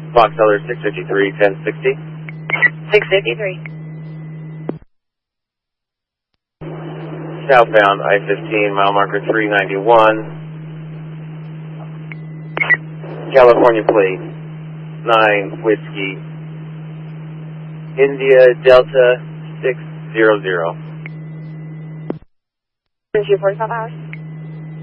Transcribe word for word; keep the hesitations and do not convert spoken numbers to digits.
Fox Teller six fifty-three, ten sixty. six fifty-three. Southbound I fifteen, mile marker three ninety-one. California plate, nine Whiskey, India Delta six zero zero. two forty-five hours.